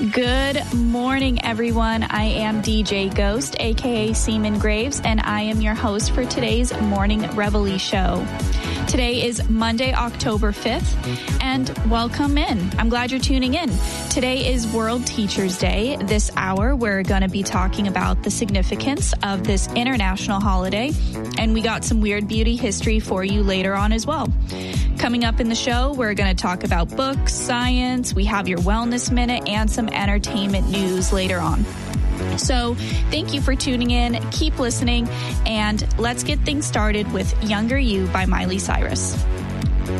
Good morning, everyone. I am DJ Ghost, aka Seaman Graves, and I am your host for today's Morning Reveille show. Today is Monday, October 5th, and welcome in. I'm glad you're tuning in. Today is World Teachers Day. This hour, we're going to be talking about the significance of this international holiday, and we got some weird beauty history for you later on as well. Coming up in the show, we're going to talk about books, science, we have your Wellness Minute, and some entertainment news later on. So thank you for tuning in. Keep listening, and let's get things started with Younger You by Miley Cyrus.